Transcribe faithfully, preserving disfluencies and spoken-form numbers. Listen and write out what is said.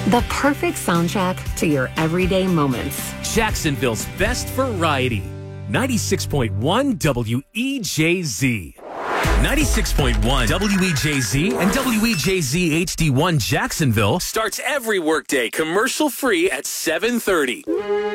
The perfect soundtrack to your everyday moments. Jacksonville's best variety. ninety-six point one W E J Z. ninety-six point one W E J Z and W E J Z H D one Jacksonville starts every workday commercial free at seven thirty.